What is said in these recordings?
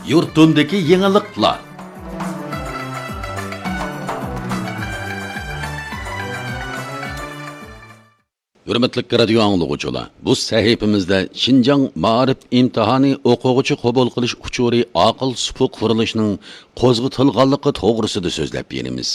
Yurtundaki yeniliklar. Hürmetli radio anlıqçılar, bu sahifimizde Şinjan Ma'arif imtihani o'quvchi qabul qilish uchuri aql supuq qurilishning qo'zg'atilganligi to'g'risida so'zlab beramiz.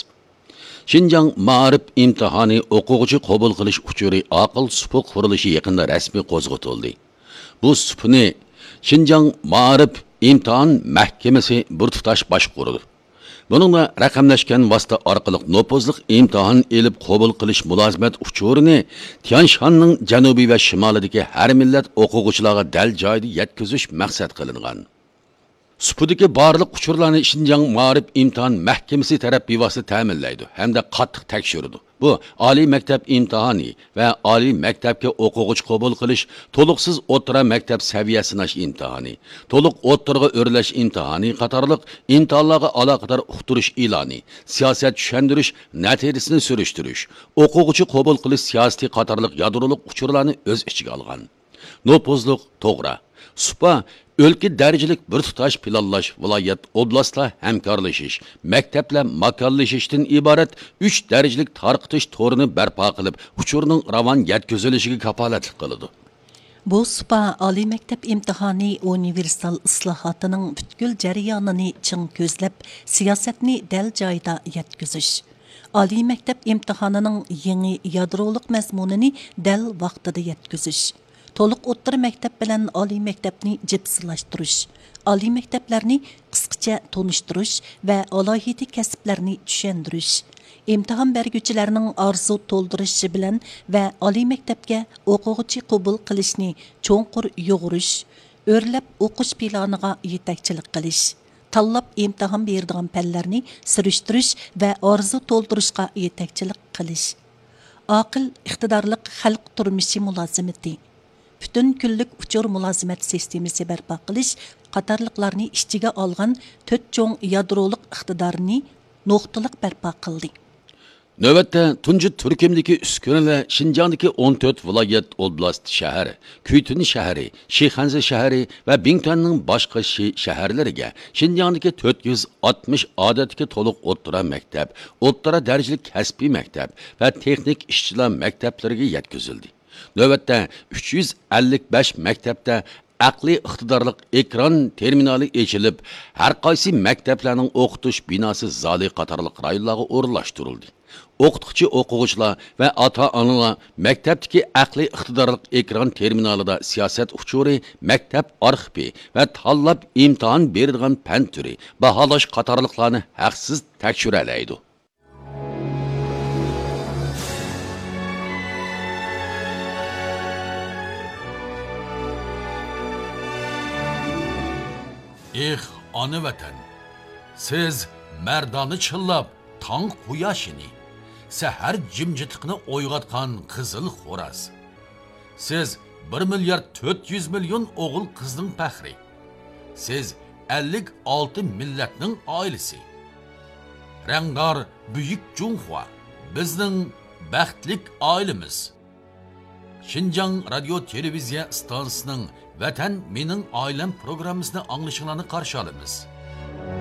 Şinjan Ma'arif imtihani o'quvchi qabul qilish uchuri aql supuq qurilishi yaqinda rasmiy qo'zg'atildi. Bu supni Şinjan Ma'arif imtihan mahkamasi bir tutash boshqaradi. Bununla raqamlashgan vosita orqali nopozliq imtihon elib qabul qilish mulozimat uchurini Tianshanning janubiy va shimolidagi har millat o'quvchilarga dal joyda yetkazish maqsad qilingan. Supudagi barliq uchurlarni Şinjan Ma'arif imtihon mahkamasi taraf bevosita ta'minlaydi hamda qattiq tekshiradi. Bu oliy maktab imtihoni va oliy maktabga o'quvchi qabul qilish, to'liqsiz o'rta maktab saviya sinash imtihoni, to'liq o'rtaga o'rlash imtihoni qatorliq imtihonlarga aloqador uqtirish e'loni, siyosat tushuntirish, natijasini surishtirish, o'quvchi qabul qilish siyosati qatorliq yadroliq uchurlarni o'z ichiga olgan. Nopozliq to'g'ri. Supa Ölkə dərəcəlik bir tutaş planlaş, vilayət, oblastla həmkarlaşış, məktəblə makallaşışdan ibarət 3 dərəcəlik tarqıtış torunu bərpa qılıb, uçurunun ravan yetközülüşüge kapalətlik qılıdı. Bu supa Ali Məktəb imtihani universal islahatının bütkül cəryanını çın közləb, siyasətini dəl cayda yetközüş. Ali Məktəb imtihanının yeni yadroluq məzmununu dəl vaxtıda yetközüş. To'liq o'rta maktab bilan oliy maktabni jipslashtirish, oliy maktablarni qisqacha tonishtirish va alohida kasblarni tushuntirish, imtihon berguvchilarning orzu to'ldirishi bilan va oliy maktabga o'quvchi qabul qilishni cho'nqur yo'g'irish, o'rlab o'qish planiga yetakchilik qilish, tanlab imtihon beradigan fanlarni surishtirish va orzu to'ldirishga yetakchilik qilish. Aql iqtidorliq xalq turmushi mulozimati, bütün kunlik uchur mulozimat sistemasi barpo qilish qatorliqlarni ishchiga olgan 4 cho'ng yadroliq iqtidorni nuqtaliq barpo qildi. Növbətdə tuncu Türkiyədəki üskünələ Şinjandakı 14 vilayət oblast şəhəri, Kütün şəhəri, Şixanzi şəhəri və Bingtanның başqa şəhərlərinə Şinjandakı 460 adətki toluq o'rta məktəb, o'rta dərəcəlik kəsbi məktəb və texnik işçilar məktəblərinə yetkazildi. Növbətdə 355 məktəbdə aqli iqtidorliq ekran terminali echilib, har qaysi maktablarning o'qitish binosi zali qatorliq rayonlarga o'rnashtirildi. O'qituvchi o'quvchilar va ota-onalar maktabdagi aqli iqtidorliq ekran terminalida siyosat uchuri, maktab arxivi va tanlab imtihon beradigan fan turi, baholash qatorliqlarni haqsiz tekshiralaydi. Ana vatan, siz merdani çıllab, tank quyoshini, sahar jimjitliqni o'yg'atgan qizil xo'raz. Siz 1 milyard 400 milyon o'g'il qizning faxri. Siz 56 millatning oilasi. Rangdor buyuk Junxua, bizning baxtlik oilamiz. Şinjan Radio Televiziya stansiyasining Vatan mening oilam programmasini anglashinglarni qarshi olamiz.